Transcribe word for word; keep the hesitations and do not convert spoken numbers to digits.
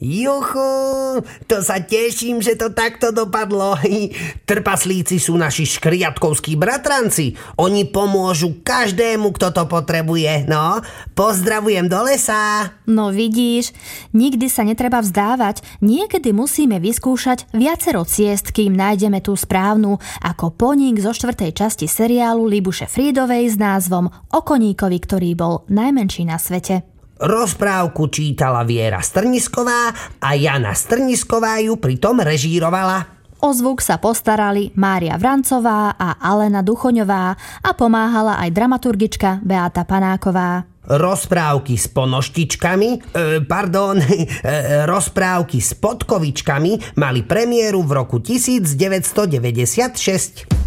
Juchu, to sa teším, že to takto dopadlo. Trpaslíci sú naši škriatkovskí bratranci. Oni pomôžu každému, kto to potrebuje. No, pozdravujem do lesa. No vidíš, nikdy sa netreba vzdávať. Niekedy musíme vyskúšať viacero ciest, kým nájdeme tú správnu, ako poník zo štvrtej časti seriálu Libuše Frídovej s názvom O koníkovi, ktorý bol najmenší na svete. Rozprávku čítala Viera Strnisková a Jana Strnisková ju pritom režírovala. O zvuk sa postarali Mária Vrancová a Alena Duchoňová a pomáhala aj dramaturgička Beáta Panáková. Rozprávky s ponoštičkami, e, pardon, e, rozprávky s podkovičkami mali premiéru v roku devätnásťstodeväťdesiatšesť.